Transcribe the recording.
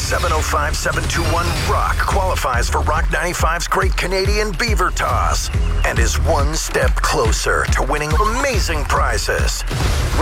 705-721-ROCK qualifies for Rock 95's Great Canadian Beaver Toss and is one step closer to winning amazing prizes.